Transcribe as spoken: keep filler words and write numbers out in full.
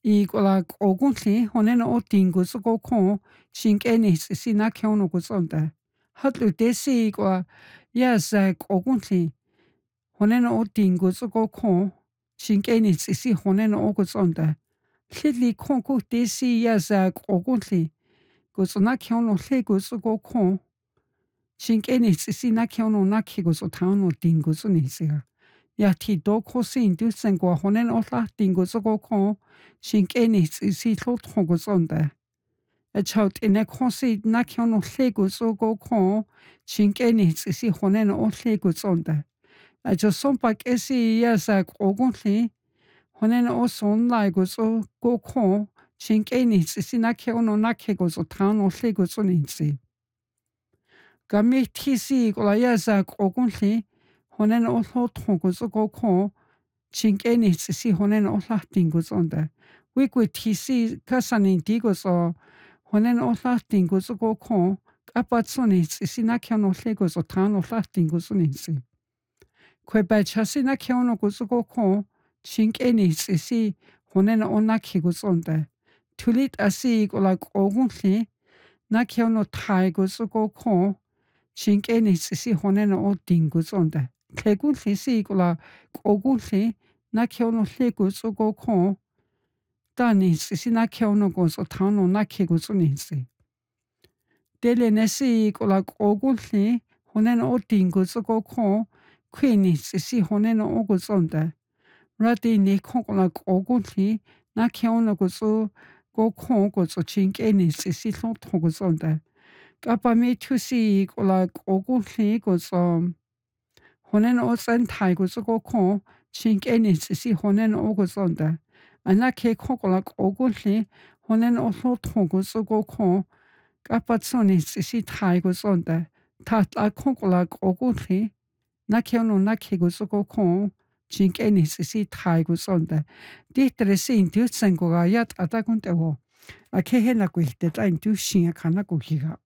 이거라 오군리 혼에는 오딩고 쓰고 콩 신께니 쓰시나 켜놓고 쏜다. 하도 데시고 야사 오군리 혼에는 오딩고 쓰고 콩 신께니 쓰시 혼에는 오고 쏜다. 힐리 콩고 데시 야사 오군리 고소나 켜놓 해고 쓰고 콩 신께니 쓰시나 켜놓 나키고서 타노 딩고 쓰니세요. 야티 도코신 두생고 혼엔 올라 딩고 쓰고 콩 신께니 쓰시 롯하고 쏜다. 에차우티네 콩시 나켜노 해고 쓰고 콩 신께니 쓰시 혼엔 올해고 쏜다. 아저 손바께시 야사 오군리 혼엔 오손 라이고 쓰고 콩 신께니 쓰시 나켜노 나케고서 타노 해고 쏘니지. 감미 티시 고야사 오군리 혼엔 올호 통고 쓰고 콩 신께니 쓰시 혼엔 올라 딩고 쏜다. 위고 티시 가사니 디고서 혼엔 올라 딩고 쓰고 콩 아빠촌이 쓰시 나켜노 해고서 타노 올라 딩고 쏘니지. 퀘바차시 나켜노고 쓰고 콩 신께니 쓰시 혼엔 오나키고 쏜다. 툴릿 아시 고라 오군리 나켜노 타이고 쓰고 콩 신께니 쓰시 혼엔 오딩고 쏜다. 개군리 시고라 오군리 나켜노 해고 쓰고 콩 따니 쓰시 나켜노고서 타노 나키고 쏘니지. 델레네 시고라 오군리 혼엔 오딩고 쓰고 콩 퀘니 쓰시 혼엔 오고 쏜다. 라디니 콩고라 오군리 나켜노고서 고콩고서 신께니 쓰시 롯하고 쏜다. 까빠미 투시 고라 오군리 고서 혼엔 오산 타이고 쓰고 콩 신께니 쓰시 혼엔 오고 쏜다. 아나케 콩고라 오군리 혼엔 오로 통고 쓰고 콩 까빠촌이 쓰시 타이고 쏜다. 타타 콩고라 오군리 나켜노 나키고 쓰고 콩 신께니 쓰시 타이고 쏜다. 디트레시 인투 생고가 얏 아다군테고 아케헤나고 히테 타인투 싱야 카나고 히가.